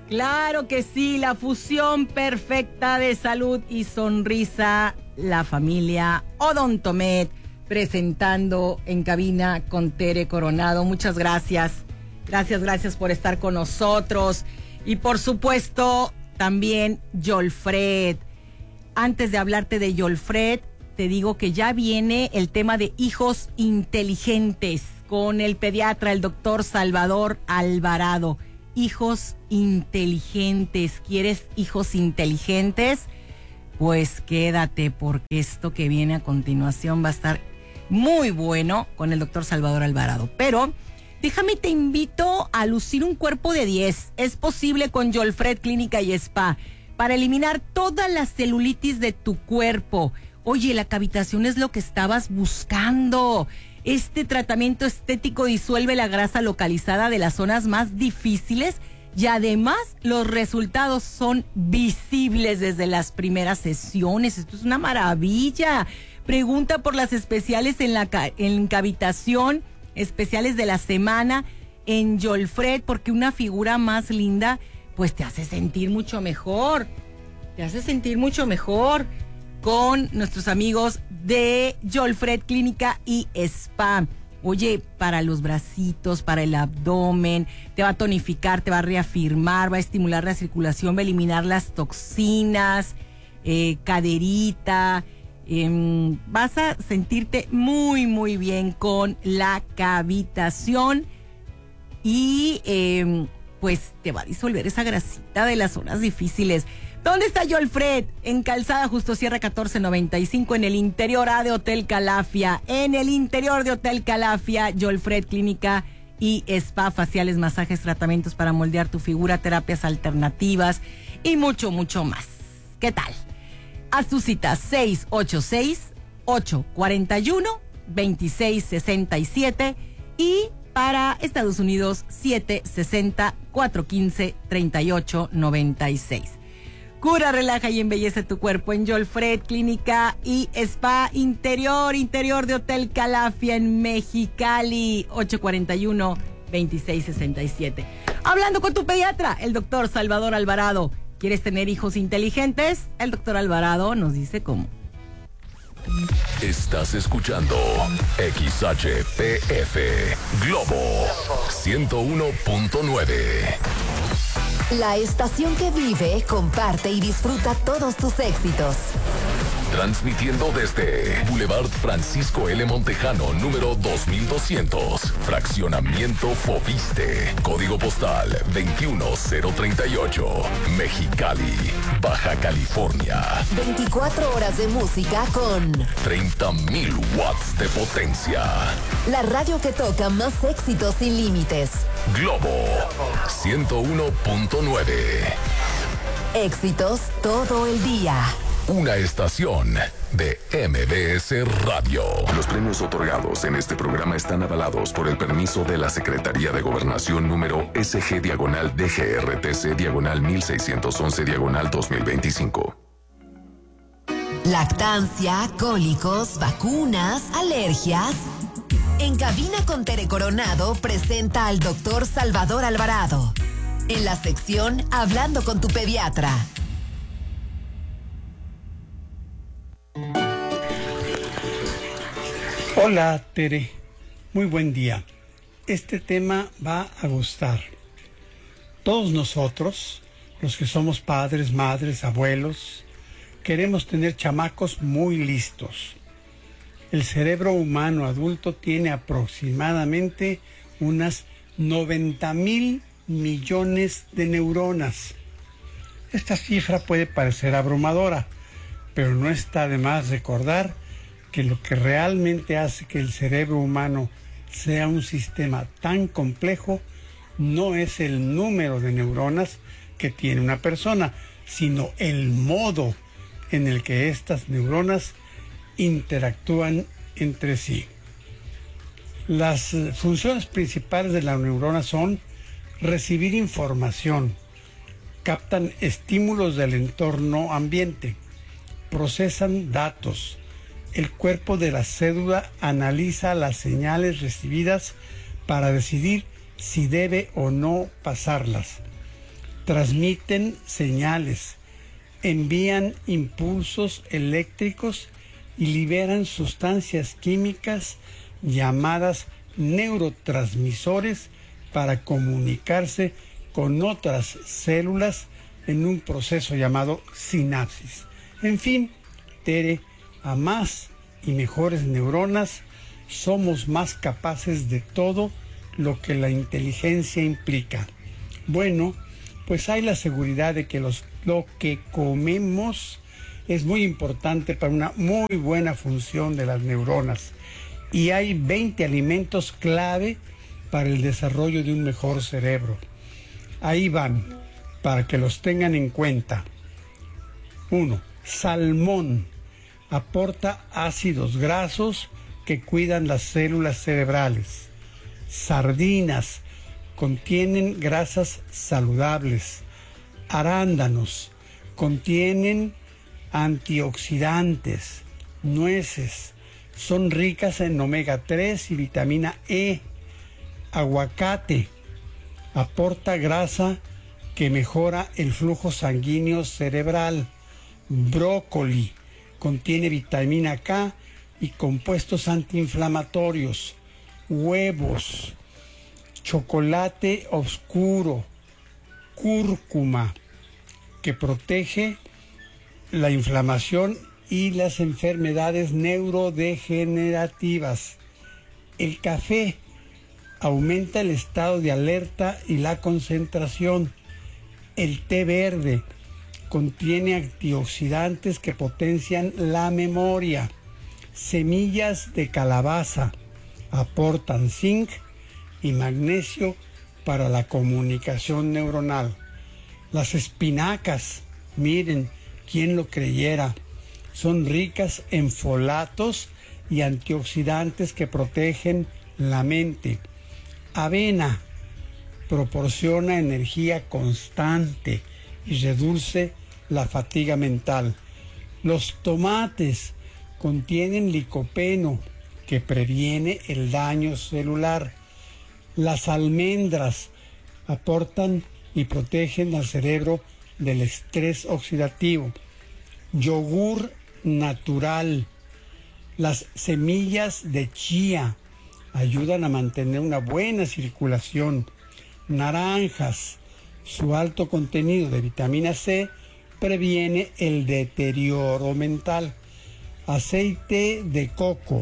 Claro que sí, la fusión perfecta de salud y sonrisa, la familia Odontomed, presentando en cabina con Tere Coronado. Muchas gracias. Gracias por estar con nosotros. Y por supuesto, también Yolfred. Antes de hablarte de Yolfred, te digo que ya viene el tema de hijos inteligentes con el pediatra, el doctor Salvador Alvarado. Hijos inteligentes. ¿Quieres hijos inteligentes? Pues quédate, porque esto que viene a continuación va a estar muy bueno con el doctor Salvador Alvarado. Pero déjame, te invito a lucir un cuerpo de 10. Es posible con Yolfred Clínica y Spa para eliminar toda la celulitis de tu cuerpo. Oye, la cavitación es lo que estabas buscando. Este tratamiento estético disuelve la grasa localizada de las zonas más difíciles y además los resultados son visibles desde las primeras sesiones. Esto es una maravilla. Pregunta por las especiales en cavitación, especiales de la semana en Yolfred, porque una figura más linda pues te hace sentir mucho mejor. Te hace sentir mucho mejor con nuestros amigos de Yolfred Clínica y Spa. Oye, para los bracitos, para el abdomen, te va a tonificar, te va a reafirmar, va a estimular la circulación, va a eliminar las toxinas, caderita. Vas a sentirte muy bien con la cavitación y pues te va a disolver esa grasita de las zonas difíciles. ¿Dónde está Yolfred? En Calzada Justo Sierra 1495, en el interior A de Hotel Calafia. En el interior de Hotel Calafia, Yolfred Clínica y Spa, faciales, masajes, tratamientos para moldear tu figura, terapias alternativas y mucho más. ¿Qué tal? Haz tu cita 686-841-2667 y para Estados Unidos 760-415-3896. Cura, relaja y embellece tu cuerpo en Yolfred Clínica y Spa, interior de Hotel Calafia en Mexicali, 841-2667. Hablando con tu pediatra, el doctor Salvador Alvarado. ¿Quieres tener hijos inteligentes? El doctor Alvarado nos dice cómo. Estás escuchando XHPF Globo 101.9. La estación que vive, comparte y disfruta todos tus éxitos. Transmitiendo desde Boulevard Francisco L. Montejano, número 2200, Fraccionamiento Fobiste, Código Postal 21038, Mexicali, Baja California. 24 horas de música con 30,000 watts de potencia. La radio que toca más éxitos sin límites. Globo 101.9. Éxitos todo el día. Una estación de MBS Radio. Los premios otorgados en este programa están avalados por el permiso de la Secretaría de Gobernación número SG-DGRTC-1611-2025. Lactancia, cólicos, vacunas, alergias. En Cabina con Tere Coronado presenta al doctor Salvador Alvarado. En la sección Hablando con tu pediatra. Hola, Tere. Muy buen día. Este tema va a gustar. Todos nosotros, los que somos padres, madres, abuelos, queremos tener chamacos muy listos. El cerebro humano adulto tiene aproximadamente unas 90,000 millones de neuronas. Esta cifra puede parecer abrumadora, pero no está de más recordar que lo que realmente hace que el cerebro humano sea un sistema tan complejo no es el número de neuronas que tiene una persona, sino el modo en el que estas neuronas interactúan entre sí. Las funciones principales de la neurona son recibir información, captan estímulos del entorno ambiente, procesan datos. El cuerpo de la célula analiza las señales recibidas para decidir si debe o no pasarlas. transmiten señales, envían impulsos eléctricos y liberan sustancias químicas llamadas neurotransmisores para comunicarse con otras células en un proceso llamado sinapsis. En fin, Tere, a más y mejores neuronas, somos más capaces de todo lo que la inteligencia implica. Bueno, pues hay la seguridad de que lo que comemos es muy importante para una muy buena función de las neuronas. Y hay 20 alimentos clave para el desarrollo de un mejor cerebro. Ahí van, para que los tengan en cuenta. 1. Salmón. Aporta ácidos grasos que cuidan las células cerebrales. Sardinas. Contienen grasas saludables. Arándanos. Contienen antioxidantes. Nueces. Son ricas en omega 3 y vitamina E. Aguacate. Aporta grasa que mejora el flujo sanguíneo cerebral. Brócoli. Contiene vitamina K y compuestos antiinflamatorios. Huevos. Chocolate oscuro. Cúrcuma, que protege la inflamación y las enfermedades neurodegenerativas. El café aumenta el estado de alerta y la concentración. El té verde contiene antioxidantes que potencian la memoria. Semillas de calabaza aportan zinc y magnesio para la comunicación neuronal. Las espinacas, miren, quién lo creyera, son ricas en folatos y antioxidantes que protegen la mente. Avena proporciona energía constante y reduce la fatiga mental. Los tomates contienen licopeno que previene el daño celular. Las almendras aportan y protegen al cerebro del estrés oxidativo. Yogur natural. Las semillas de chía ayudan a mantener una buena circulación. Naranjas. Su alto contenido de vitamina C previene el deterioro mental. Aceite de coco.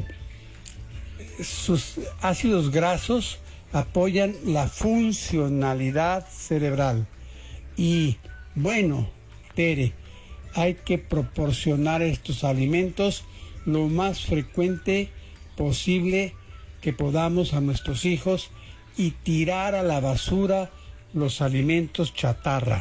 Sus ácidos grasos apoyan la funcionalidad cerebral. Y bueno, Tere, hay que proporcionar estos alimentos lo más frecuente posible que podamos a nuestros hijos y tirar a la basura los alimentos chatarra.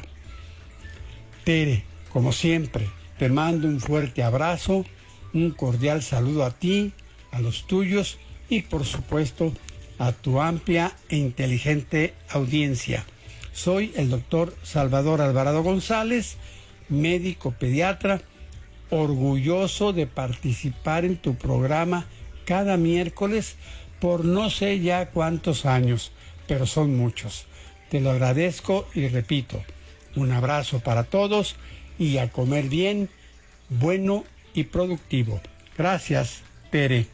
Tere, como siempre, te mando un fuerte abrazo, un cordial saludo a ti, a los tuyos y por supuesto a tu amplia e inteligente audiencia. Soy el doctor Salvador Alvarado González, médico pediatra, orgulloso de participar en tu programa cada miércoles por no sé ya cuántos años, pero son muchos. Te lo agradezco y repito, un abrazo para todos y a comer bien, bueno y productivo. Gracias, Tere.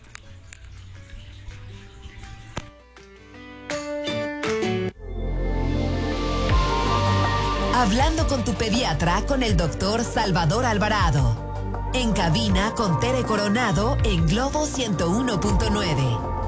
Hablando con tu pediatra con el doctor Salvador Alvarado. En cabina con Tere Coronado en Globo 101.9.